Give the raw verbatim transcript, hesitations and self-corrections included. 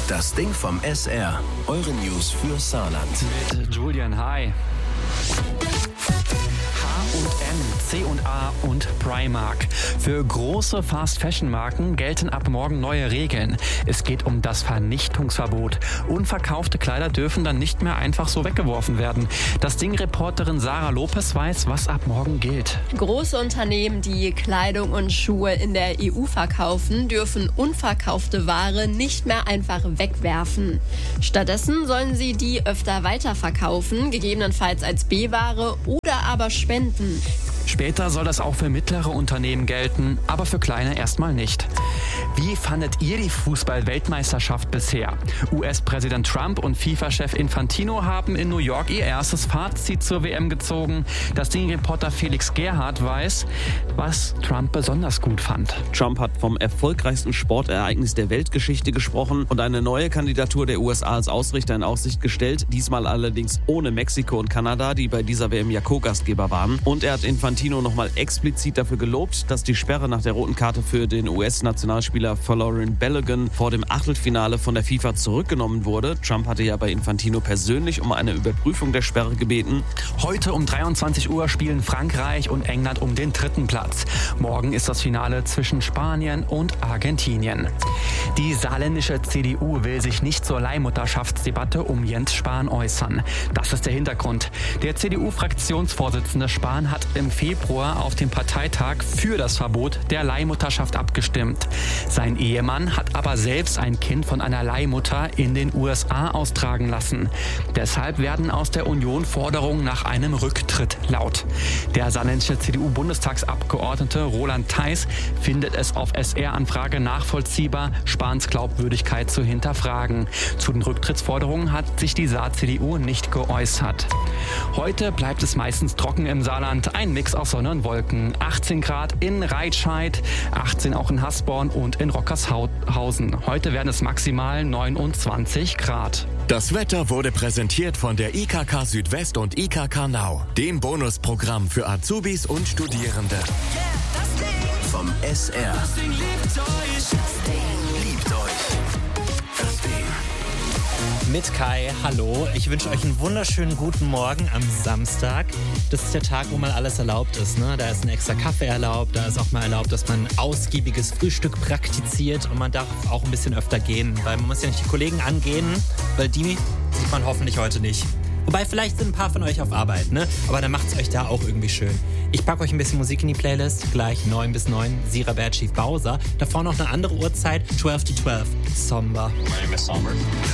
Das Ding vom S R. Eure News für Saarland. Mit Julian, hi. H und M, C und A und Primark. Für große Fast-Fashion-Marken gelten ab morgen neue Regeln. Es geht um das Vernichtungsverbot. Unverkaufte Kleider dürfen dann nicht mehr einfach so weggeworfen werden. Das Ding-Reporterin Sarah Lopez weiß, was ab morgen gilt. Große Unternehmen, die Kleidung und Schuhe in der E U verkaufen, dürfen unverkaufte Ware nicht mehr einfach wegwerfen. Stattdessen sollen sie die öfter weiterverkaufen, gegebenenfalls als B-Ware oder aber spenden. Später soll das auch für mittlere Unternehmen gelten, aber für kleine erstmal nicht. Wie fandet ihr die Fußball-Weltmeisterschaft bisher? U S-Präsident Trump und FIFA-Chef Infantino haben in New York ihr erstes Fazit zur W M gezogen. Das Ding-Reporter Felix Gerhardt weiß, was Trump besonders gut fand. Trump hat vom erfolgreichsten Sportereignis der Weltgeschichte gesprochen und eine neue Kandidatur der U S A als Ausrichter in Aussicht gestellt. Diesmal allerdings ohne Mexiko und Kanada, die bei dieser W M ja Co-Gastgeber waren. Und er hat Infantino nochmal explizit dafür gelobt, dass die Sperre nach der roten Karte für den U S-Nationalspieler Folarin Balogun vor dem Achtelfinale von der FIFA zurückgenommen wurde. Trump hatte ja bei Infantino persönlich um eine Überprüfung der Sperre gebeten. Heute um dreiundzwanzig Uhr spielen Frankreich und England um den dritten Platz. Morgen ist das Finale zwischen Spanien und Argentinien. Die saarländische C D U will sich nicht zur Leihmutterschaftsdebatte um Jens Spahn äußern. Das ist der Hintergrund. Der C D U-Fraktionsvorsitzende Spahn hat im Februar auf dem Parteitag für das Verbot der Leihmutterschaft abgestimmt. Sein Ehemann hat aber selbst ein Kind von einer Leihmutter in den U S A austragen lassen. Deshalb werden aus der Union Forderungen nach einem Rücktritt laut. Der saarländische C D U-Bundestagsabgeordnete Roland Theis findet es auf S R-Anfrage nachvollziehbar, Spahns Glaubwürdigkeit zu hinterfragen. Zu den Rücktrittsforderungen hat sich die Saar-C D U nicht geäußert. Heute bleibt es meistens trocken im Saarland. Ein Mix aus Sonne und Wolken. achtzehn Grad in Reitscheid, achtzehn auch in Hasborn und in Rockershausen. Heute werden es maximal neunundzwanzig Grad. Das Wetter wurde präsentiert von der I K K Südwest und I K K Now, dem Bonusprogramm für Azubis und Studierende. Vom S R. Das Ding liebt euch. Das Ding liebt euch. Das Ding. Mit Kai, hallo. Ich wünsche euch einen wunderschönen guten Morgen am Samstag. Das ist der Tag, wo mal alles erlaubt ist, ne? Da ist ein extra Kaffee erlaubt, da ist auch mal erlaubt, dass man ausgiebiges Frühstück praktiziert und man darf auch ein bisschen öfter gehen, weil man muss ja nicht die Kollegen angehen, weil die sieht man hoffentlich heute nicht. Wobei, vielleicht sind ein paar von euch auf Arbeit, ne? Aber dann macht's euch da auch irgendwie schön. Ich packe euch ein bisschen Musik in die Playlist, gleich neun bis neun, Sira Bad Chief Bowser. Davor noch eine andere Uhrzeit, zwölf to zwölf, Somber. My name is Somber.